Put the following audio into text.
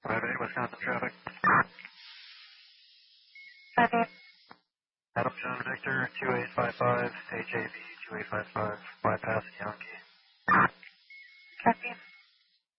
58, Wisconsin traffic. Copy. Adam John Victor, 2855, HAV 2855, bypass Yankee. Copy.